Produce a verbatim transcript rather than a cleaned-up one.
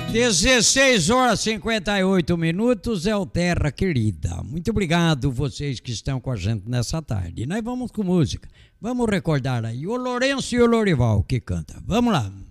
dezesseis horas e cinquenta e oito minutos é o Terra Querida. Muito obrigado vocês que estão com a gente nessa tarde. Nós vamos com música. Vamos recordar aí o Lourenço e o Lorival que canta. Vamos lá.